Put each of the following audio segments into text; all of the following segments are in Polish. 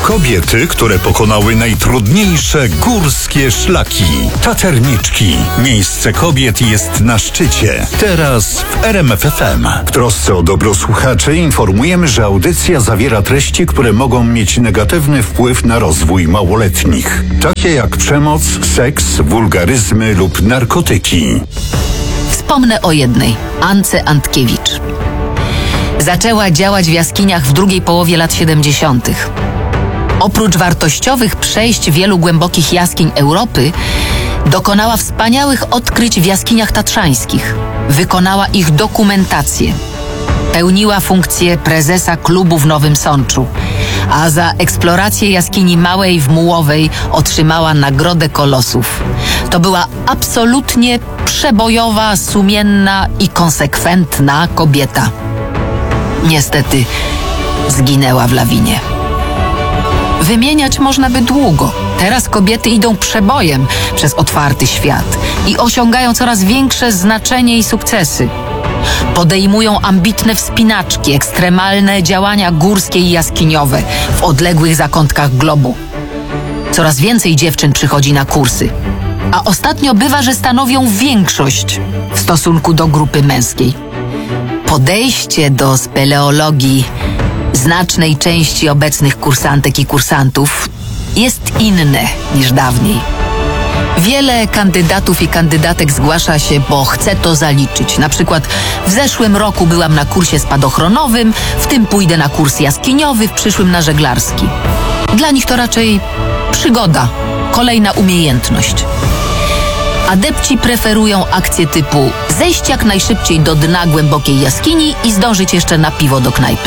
Kobiety, które pokonały najtrudniejsze górskie szlaki. Taterniczki. Miejsce kobiet jest na szczycie. Teraz w RMF FM. W trosce o dobro słuchaczy informujemy, że audycja zawiera treści, które mogą mieć negatywny wpływ na rozwój małoletnich. Takie jak przemoc, seks, wulgaryzmy lub narkotyki. Wspomnę o jednej, Ance Antkiewicz. Zaczęła działać w jaskiniach w drugiej połowie lat 70. Oprócz wartościowych przejść wielu głębokich jaskiń Europy, dokonała wspaniałych odkryć w jaskiniach tatrzańskich. Wykonała ich dokumentację. Pełniła funkcję prezesa klubu w Nowym Sączu, a za eksplorację jaskini Małej w Mułowej otrzymała Nagrodę Kolosów. To była absolutnie przebojowa, sumienna i konsekwentna kobieta. Niestety zginęła w lawinie. Wymieniać można by długo. Teraz kobiety idą przebojem przez otwarty świat i osiągają coraz większe znaczenie i sukcesy. Podejmują ambitne wspinaczki, ekstremalne działania górskie i jaskiniowe w odległych zakątkach globu. Coraz więcej dziewczyn przychodzi na kursy, a ostatnio bywa, że stanowią większość w stosunku do grupy męskiej. Podejście do speleologii znacznej części obecnych kursantek i kursantów jest inne niż dawniej. Wiele kandydatów i kandydatek zgłasza się, bo chce to zaliczyć. Na przykład w zeszłym roku byłam na kursie spadochronowym, w tym pójdę na kurs jaskiniowy, w przyszłym na żeglarski. Dla nich to raczej przygoda, kolejna umiejętność. Adepci preferują akcje typu zejść jak najszybciej do dna głębokiej jaskini i zdążyć jeszcze na piwo do knajpy.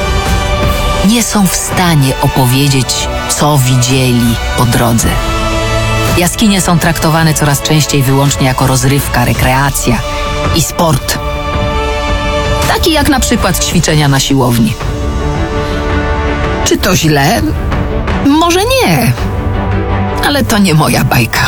Nie są w stanie opowiedzieć, co widzieli po drodze. Jaskinie są traktowane coraz częściej wyłącznie jako rozrywka, rekreacja i sport. Taki jak na przykład ćwiczenia na siłowni. Czy to źle? Może nie, ale to nie moja bajka.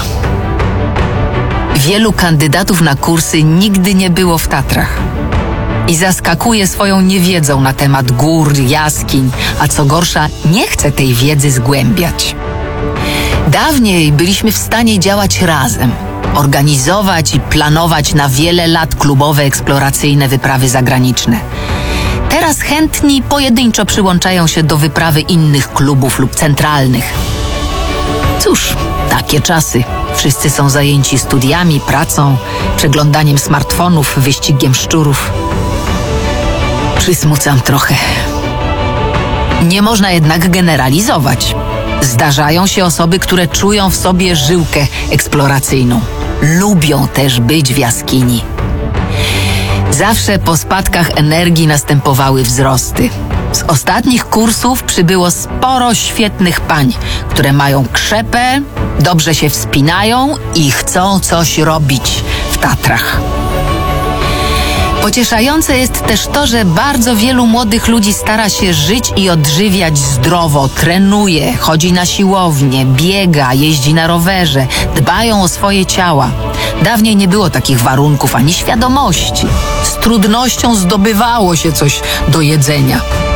Wielu kandydatów na kursy nigdy nie było w Tatrach i zaskakuje swoją niewiedzą na temat gór, jaskiń, a co gorsza, nie chce tej wiedzy zgłębiać. Dawniej byliśmy w stanie działać razem, organizować i planować na wiele lat klubowe eksploracyjne wyprawy zagraniczne. Teraz chętni pojedynczo przyłączają się do wyprawy innych klubów lub centralnych. Cóż, takie czasy. Wszyscy są zajęci studiami, pracą, przeglądaniem smartfonów, wyścigiem szczurów. Przysmucam trochę. Nie można jednak generalizować. Zdarzają się osoby, które czują w sobie żyłkę eksploracyjną. Lubią też być w jaskini. Zawsze po spadkach energii następowały wzrosty. Z ostatnich kursów przybyło sporo świetnych pań, które mają krzepę, dobrze się wspinają i chcą coś robić w Tatrach. Pocieszające jest też to, że bardzo wielu młodych ludzi stara się żyć i odżywiać zdrowo, trenuje, chodzi na siłownię, biega, jeździ na rowerze, dbają o swoje ciała. Dawniej nie było takich warunków ani świadomości. Z trudnością zdobywało się coś do jedzenia.